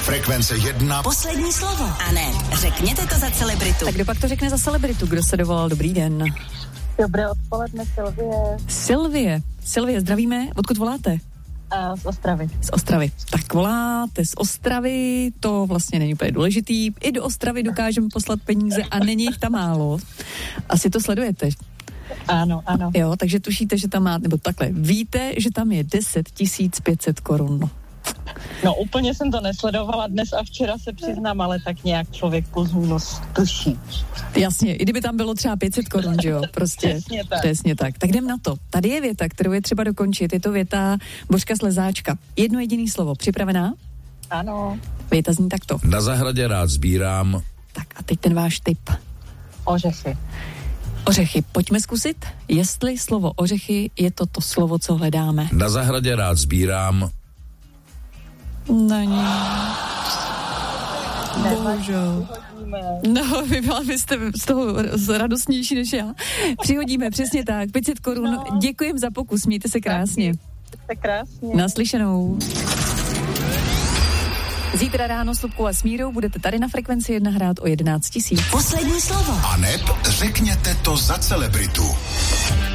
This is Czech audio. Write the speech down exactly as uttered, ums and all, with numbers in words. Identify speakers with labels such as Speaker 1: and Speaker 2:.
Speaker 1: Frekvence jedna.
Speaker 2: Poslední slovo. A ne, řekněte to za celebritu.
Speaker 3: Tak kdo pak to řekne za celebritu? Kdo se dovolal? Dobrý den.
Speaker 4: Dobré odpoledne, Silvie.
Speaker 3: Silvie. Silvie, zdravíme. Odkud voláte?
Speaker 4: A z Ostravy.
Speaker 3: Z Ostravy. Tak voláte z Ostravy, to vlastně není úplně důležitý. I do Ostravy dokážeme poslat peníze a není jich tam málo. Asi to sledujete.
Speaker 4: Ano, ano.
Speaker 3: Jo, takže tušíte, že tam má, nebo takhle, víte, že tam je deset tisíc pět set korun.
Speaker 4: No úplně jsem to nesledovala dnes a včera, se přiznám, ale tak nějak člověk plus minus tuší.
Speaker 3: Jasně, i kdyby tam bylo třeba pět set korun, že jo, prostě.
Speaker 4: Přesně tak.
Speaker 3: Přesně tak. Tak jdem na to. Tady je věta, kterou je třeba dokončit. Je to věta Božka Slezáčka. Jedno jediné slovo. Připravená?
Speaker 4: Ano.
Speaker 3: Věta zní takto.
Speaker 5: Na zahradě rád sbírám.
Speaker 3: Tak a teď ten váš tip.
Speaker 4: Ořechy.
Speaker 3: Ořechy. Pojďme zkusit, jestli slovo ořechy je to to slovo, co hledáme.
Speaker 5: Na zahradě rád sbírám.
Speaker 3: Není. Bohužel. No, vy, vy jste z toho radostnější než já. Přihodíme, přesně tak. pět set korun. No. Děkujem za pokus, mějte se krásně.
Speaker 4: Mějte krásně.
Speaker 3: Naslyšenou. Zítra ráno s Lubkou a Smírou budete tady na Frekvenci jedna hrát o jedenáct tisíc.
Speaker 2: Poslední slovo.
Speaker 1: A neb řekněte to za celebritu.